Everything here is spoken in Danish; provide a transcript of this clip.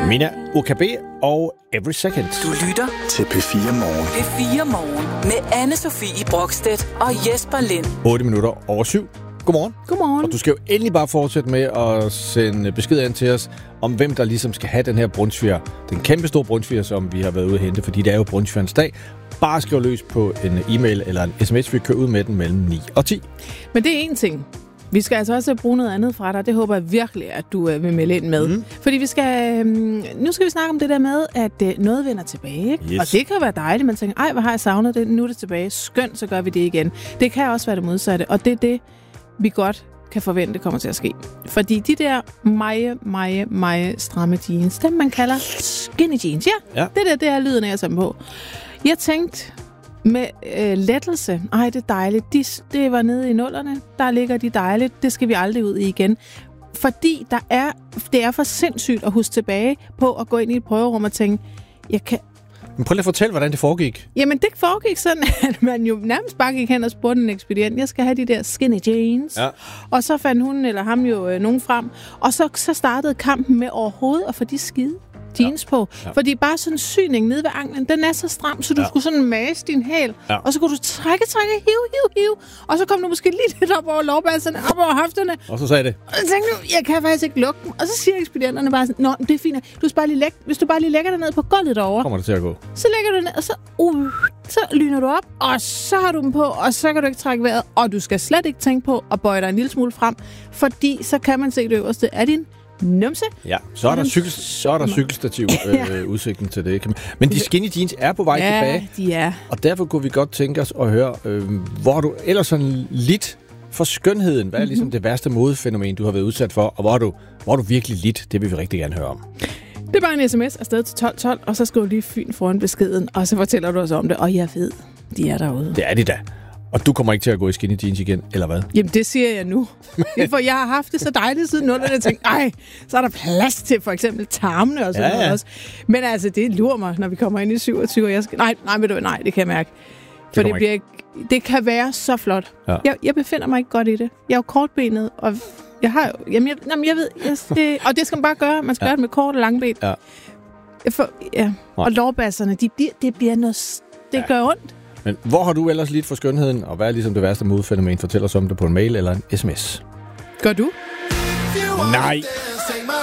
Mina, UKB og Every Second. Du lytter til P4 Morgen. P4 Morgen med Anne-Sophie Brokstedt og Jesper Lind. 7:08. Godmorgen. Godmorgen. Og du skal jo endelig bare fortsætte med at sende beskeder ind til os, om hvem der ligesom skal have den her brunsviger. Den kæmpe store brunsviger, som vi har været ude at hente, fordi det er jo brunsvigerens dag. Bare skriv løs på en e-mail eller en sms, vi kører ud med den mellem 9 og 10. Men det er én ting. Vi skal altså også bruge noget andet fra dig. Det håber jeg virkelig, at du vil melde ind med. Fordi vi skal, nu skal vi snakke om det der med, at noget vender tilbage. Ikke? Yes. Og det kan være dejligt. Man tænker, ej, hvor har jeg savnet det? Nu er det tilbage. Skønt, så gør vi det igen. Det kan også være det modsatte. Og det er det, vi godt kan forvente kommer til at ske. Fordi de der meget stramme jeans, dem man kalder skinny jeans. Ja. Det er lyden af at sammen på. Jeg tænkte med lettelse. Ej, det er dejligt. Det var nede i nullerne. Der ligger de dejligt. Det skal vi aldrig ud i igen. Fordi det er for sindssygt at huske tilbage på at gå ind i et prøverum og tænke, Men prøv lige at fortælle, hvordan det foregik. Jamen, det foregik sådan, at man jo nærmest bare gik hen og spurgte en ekspedient, jeg skal have de der skinny jeans. Ja. Og så fandt hun eller ham jo nogen frem. Og så startede kampen med overhovedet at få de skide jeans på. Ja. Fordi bare sådan en syning nede ved anklen, den er så stram, så du skulle sådan mase din hæl. Ja. Og så kunne du trække, hive. Og så kom du måske lige lidt op over lårbasserne, op over hofterne. Og så sagde det. Og så tænkte du, jeg kan faktisk ikke lukke dem. Og så siger ekspedienterne bare sådan, nå, det er fint. Hvis du bare lige lægger dig ned på gulvet derovre. Kommer det til at gå. Så lægger du ned, og så lyner du op, og så har du dem på, og så kan du ikke trække vejret. Og du skal slet ikke tænke på at bøje dig en lille smule frem, fordi så kan man se det øverste af din numse. Ja, så er der cykelstativ udsigten til det. Men de skinny jeans er på vej tilbage. Ja, de er. Og derfor kunne vi godt tænke os at høre, hvor du ellers sådan lidt for skønheden. Hvad er ligesom det værste modefænomen, du har været udsat for? Og hvor er du virkelig lidt? Det vil vi rigtig gerne høre om. Det er bare en sms afsted til 1212, og så skriver du lige Fyn foran beskeden, og så fortæller du os om det. Og jeg ved, de er derude. Det er de da. Og du kommer ikke til at gå i skinny jeans igen, eller hvad? Jamen, det siger jeg nu. For jeg har haft det så dejligt siden nullerne, jeg tænkte, ej, så er der plads til for eksempel tarmene og sådan noget også. Men altså, det lurer mig, når vi kommer ind i 27, og jeg skal... Nej, det kan jeg mærke. For det kan være så flot. Ja. Jeg befinder mig ikke godt i det. Jeg er jo kortbenet, og jeg har jo... jeg ved... og det skal man bare gøre. Man skal gøre det med kort og lange ben. Ja. Og lårbasserne, det bliver noget... Det gør ondt. Men hvor har du ellers lidt for skønheden, og hvad er ligesom det værste modfænomen? Fortæl os om det på en mail eller en sms. Gør du? Nej.